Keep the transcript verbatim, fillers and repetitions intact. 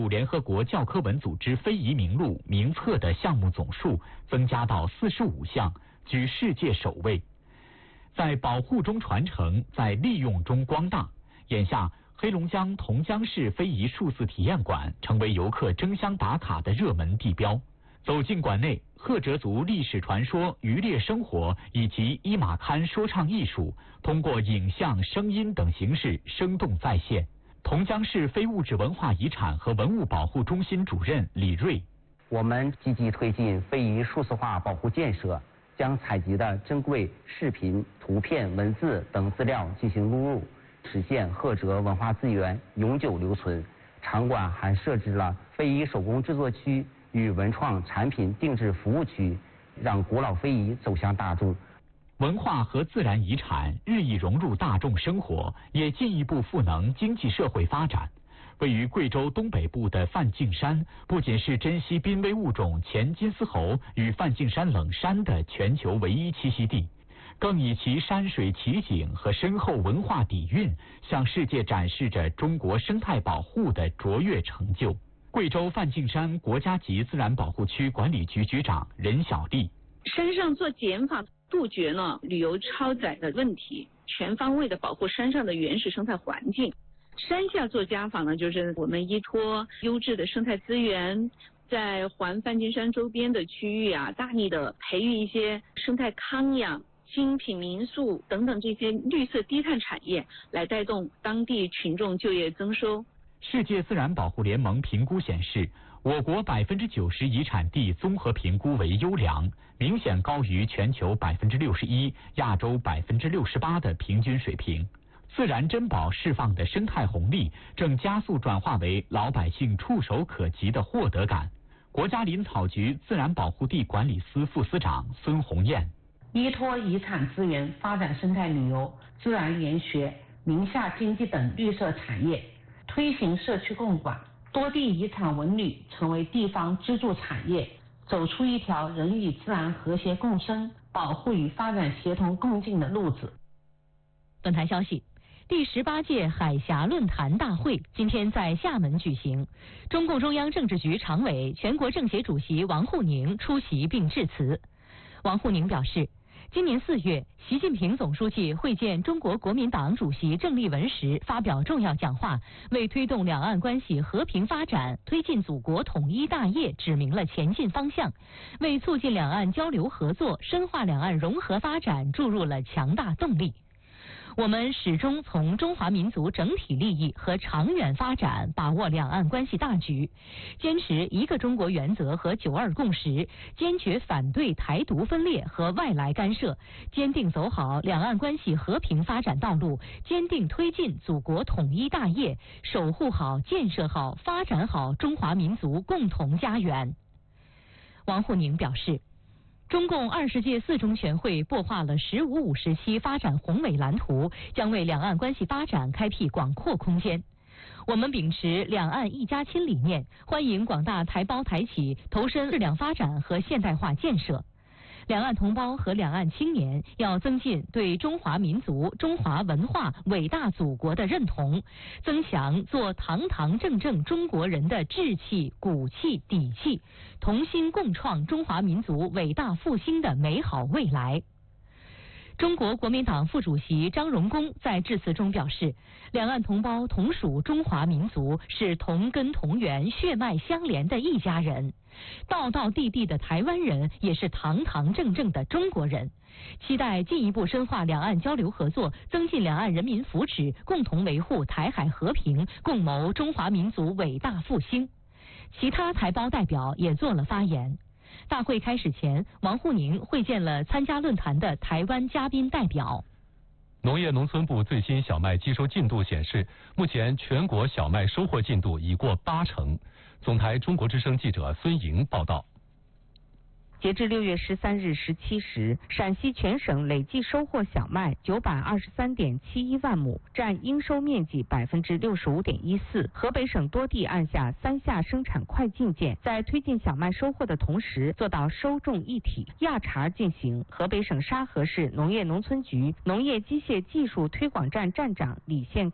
属联合国教科文组织非遗名录名册的项目总数增加到四十五项，居世界首位。在保护中传承，在利用中光大。眼下，黑龙江同江市非遗数字体验馆成为游客争相打卡的热门地标。走进馆内，赫哲族历史传说、渔猎生活以及伊玛堪说唱艺术，通过影像、声音等形式生动再现。同江市非物质文化遗产和文物保护中心主任李瑞： 我们积极推进非遗数字化保护建设，将采集的珍贵视频、图片、文字等资料进行录入，实现赫哲文化资源永久留存。场馆还设置了非遗手工制作区与文创产品定制服务区，让古老非遗走向大众。 文化和自然遗产日益融入大众生活，也进一步赋能经济社会发展。位于贵州东北部的梵净山，不仅是珍稀濒危物种前金丝猴与梵净山冷杉的全球唯一栖息地，更以其山水奇景和深厚文化底蕴，向世界展示着中国生态保护的卓越成就。贵州梵净山国家级自然保护区管理局局长任小丽： 山上做减法，杜绝了旅游超载的问题，全方位的保护山上的原始生态环境。山下做家访呢，就是我们依托优质的生态资源，在环梵净山周边的区域啊，大力的培育一些生态康养、精品民宿等等这些绿色低碳产业，来带动当地群众就业增收。 世界自然保护联盟评估显示，我国百分之九十遗产地综合评估为优良，明显高于全球百分之六十一、亚洲百分之六十八的平均水平。自然珍宝释放的生态红利正加速转化为老百姓触手可及的获得感。国家林草局自然保护地管理司副司长孙红艳： 依托遗产资源发展生态旅游、自然研学、林下经济等绿色产业，推行社区共管，多地遗产文旅成为地方支柱产业，走出一条人与自然和谐共生、保护与发展协同共进的路子。 本台消息，第十八届海峡论坛大会今天在厦门举行，中共中央政治局常委、全国政协主席王沪宁出席并致辞。王沪宁表示，今年四月，习近平总书记会见中国国民党主席郑丽文时发表重要讲话，为推动两岸关系和平发展、推进祖国统一大业指明了前进方向，为促进两岸交流合作、深化两岸融合发展注入了强大动力。我们始终从中华民族整体利益和长远发展把握两岸关系大局，坚持一个中国原则和九二共识，坚决反对台独分裂和外来干涉，坚定走好两岸关系和平发展道路，坚定推进祖国统一大业，守护好、建设好、发展好中华民族共同家园。王沪宁表示，中共二十届四中全会擘画了“十五五”时期发展宏伟蓝图，将为两岸关系发展开辟广阔空间。我们秉持两岸一家亲理念，欢迎广大台胞台企投身质量发展和现代化建设。两岸同胞和两岸青年要增进对中华民族、中华文化、伟大祖国的认同，增强做堂堂正正中国人的志气、骨气、底气，同心共创中华民族伟大复兴的美好未来。中国国民党副主席张荣恭在致辞中表示，两岸同胞同属中华民族，是同根同源、血脉相连的一家人。道道地地的台湾人也是堂堂正正的中国人，期待进一步深化两岸交流合作，增进两岸人民福祉，共同维护台海和平，共谋中华民族伟大复兴。其他台胞代表也做了发言。大会开始前，王沪宁会见了参加论坛的台湾嘉宾代表。 农业农村部最新小麦机收进度显示，目前全国小麦收获进度已过八成。总台中国之声记者孙莹报道。 截至六月十三日十七时，陕西全省累计收获小麦九百二十三点七一万亩，占应收面积百分之六十五点一四。河北省多地按下三下生产快进键，在推进小麦收获的同时，做到收种一体。压茬进行。河北省沙河市农业农村局农业机械技术推广站站长李宪